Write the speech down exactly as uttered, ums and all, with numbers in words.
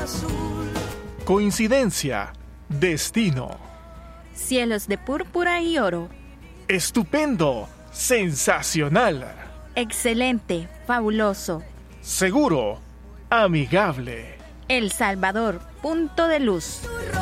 azul. Coincidencia, destino. Cielos de púrpura y oro. Estupendo, sensacional. Excelente, fabuloso. Seguro, amigable. El Salvador, punto de luz.